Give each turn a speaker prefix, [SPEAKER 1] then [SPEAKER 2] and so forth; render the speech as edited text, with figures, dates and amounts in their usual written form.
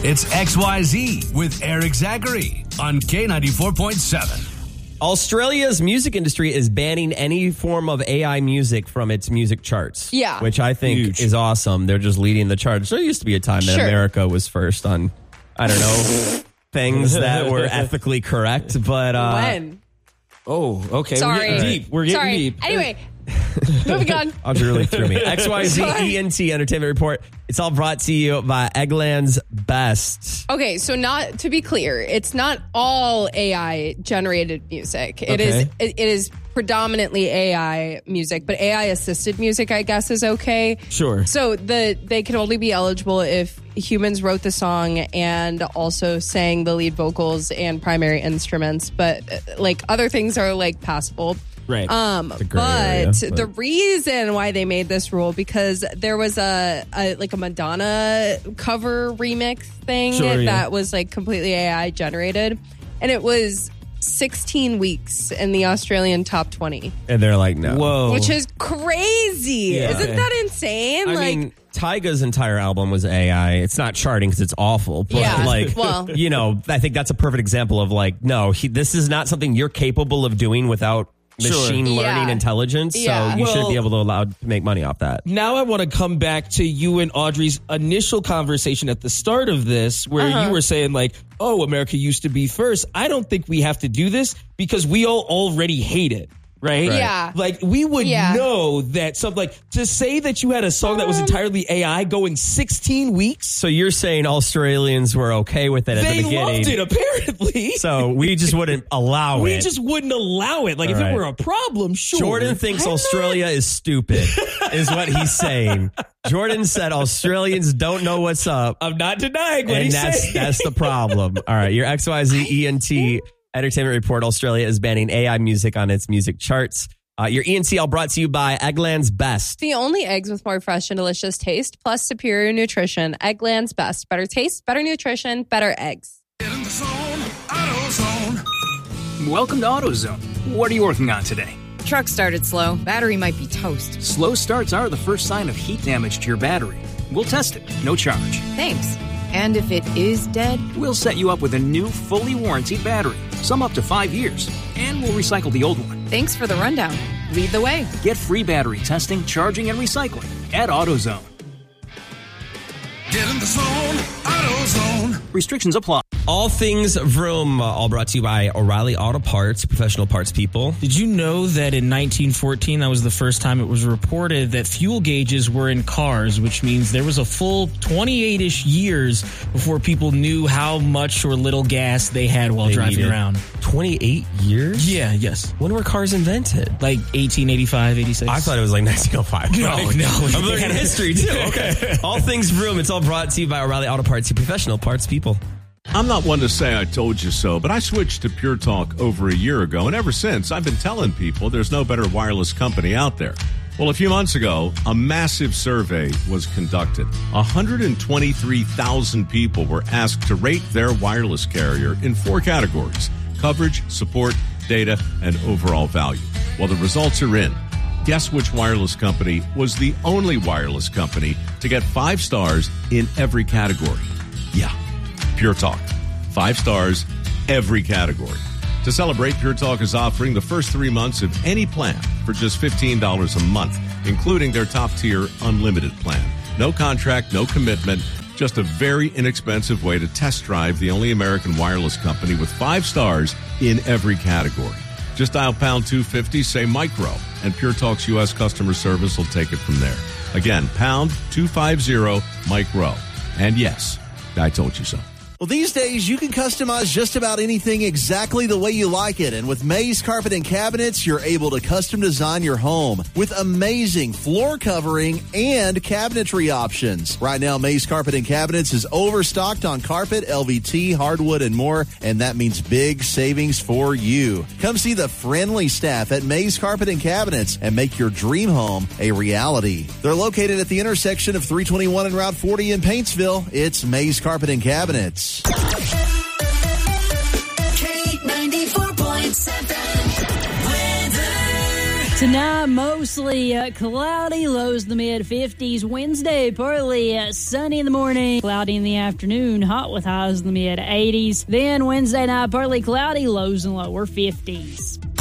[SPEAKER 1] It's XYZ with Eric Zachary on K94.7.
[SPEAKER 2] Australia's music industry is banning any form of AI music from its music charts.
[SPEAKER 3] Yeah.
[SPEAKER 2] Which I think is awesome. They're just leading the charts. There used to be a time that America was first on, I don't know, things that were ethically correct. But
[SPEAKER 3] when?
[SPEAKER 4] Oh, okay.
[SPEAKER 3] Sorry.
[SPEAKER 4] We're getting deep.
[SPEAKER 3] Anyway, moving on.
[SPEAKER 2] Audrey really threw me. XYZ ENT Entertainment Report. It's all brought to you by Eggland's Best.
[SPEAKER 3] Okay, so not to be clear, it's not all AI generated music. It is predominantly AI music, but AI assisted music, I guess, is okay.
[SPEAKER 4] Sure.
[SPEAKER 3] So they can only be eligible if humans wrote the song and also sang the lead vocals and primary instruments, but like other things are like passable.
[SPEAKER 4] Right.
[SPEAKER 3] But the reason why they made this rule, because there was a Madonna cover remix thing that was like completely AI generated, and it was 16 weeks in the Australian top 20.
[SPEAKER 2] And they're like, no.
[SPEAKER 4] Whoa.
[SPEAKER 3] Which is crazy.
[SPEAKER 2] Yeah.
[SPEAKER 3] Isn't that insane?
[SPEAKER 2] I mean, Tyga's entire album was AI. It's not charting because it's awful. But I think that's a perfect example of like, no, this is not something you're capable of doing without machine learning intelligence. So you should be able to allow to make money off that.
[SPEAKER 4] Now I want to come back to you and Audrey's initial conversation at the start of this where you were saying like, oh, America used to be first. I don't think we have to do this because we all already hate it. Right?
[SPEAKER 3] Yeah.
[SPEAKER 4] Like, we would know that something like to say that you had a song that was entirely AI going 16 weeks.
[SPEAKER 2] So you're saying Australians were okay with it at the beginning.
[SPEAKER 4] They loved it, apparently.
[SPEAKER 2] So we just wouldn't allow it.
[SPEAKER 4] We just wouldn't allow it. Like, if it were a problem, sure.
[SPEAKER 2] Jordan thinks Australia is stupid, is what he's saying. Jordan said Australians don't know what's up.
[SPEAKER 4] I'm not denying what he's saying.
[SPEAKER 2] That's the problem. All right, your XYZ ENT Entertainment Report. Australia is banning AI music on its music charts. Your ENT brought to you by Eggland's Best.
[SPEAKER 3] The only eggs with more fresh and delicious taste, plus superior nutrition. Eggland's Best. Better taste, better nutrition, better eggs.
[SPEAKER 1] Get in the zone, AutoZone.
[SPEAKER 5] Welcome to AutoZone. What are you working on today?
[SPEAKER 6] Truck started slow. Battery might be toast.
[SPEAKER 5] Slow starts are the first sign of heat damage to your battery. We'll test it. No charge.
[SPEAKER 6] Thanks. And if it is dead?
[SPEAKER 5] We'll set you up with a new, fully warranted battery. Some up to 5 years. And we'll recycle the old one.
[SPEAKER 6] Thanks for the rundown. Lead the way.
[SPEAKER 5] Get free battery testing, charging, and recycling at AutoZone.
[SPEAKER 1] Get in the zone, AutoZone.
[SPEAKER 5] Restrictions apply.
[SPEAKER 2] All things vroom, all brought to you by O'Reilly Auto Parts, professional parts people.
[SPEAKER 4] Did you know that in 1914, that was the first time it was reported that fuel gauges were in cars, which means there was a full 28-ish years before people knew how much or little gas they had while driving around.
[SPEAKER 2] 28 years?
[SPEAKER 4] Yeah, yes.
[SPEAKER 2] When were cars invented?
[SPEAKER 4] Like 1885, 86.
[SPEAKER 2] I thought it was like 1905.
[SPEAKER 4] No.
[SPEAKER 2] I'm learning history, too. Okay. All things vroom, it's all brought to you by O'Reilly Auto Parts, your professional parts people.
[SPEAKER 7] I'm not one to say I told you so, but I switched to Pure Talk over a year ago, and ever since, I've been telling people there's no better wireless company out there. Well, a few months ago, a massive survey was conducted. 123,000 people were asked to rate their wireless carrier in 4 categories: coverage, support, data, and overall value. Well, the results are in. Guess which wireless company was the only wireless company to get 5 stars in every category? Yeah. Pure Talk. 5 stars, every category. To celebrate, Pure Talk is offering the first 3 months of any plan for just $15 a month, including their top-tier unlimited plan. No contract, no commitment, just a very inexpensive way to test drive the only American wireless company with 5 stars in every category. Just dial pound 250, say micro, and Pure Talk's U.S. customer service will take it from there. Again, pound 250, micro. And yes, I told you so.
[SPEAKER 8] Well, these days, you can customize just about anything exactly the way you like it. And with Maze Carpet and Cabinets, you're able to custom design your home with amazing floor covering and cabinetry options. Right now, Maze Carpet and Cabinets is overstocked on carpet, LVT, hardwood, and more. And that means big savings for you. Come see the friendly staff at Maze Carpet and Cabinets and make your dream home a reality. They're located at the intersection of 321 and Route 40 in Paintsville. It's Maze Carpet and Cabinets.
[SPEAKER 9] K94.7 weather. Tonight, mostly cloudy, lows in the mid-50s. Wednesday, partly sunny in the morning, cloudy in the afternoon, hot with highs in the mid-80s. Then Wednesday night, partly cloudy, lows in lower 50s.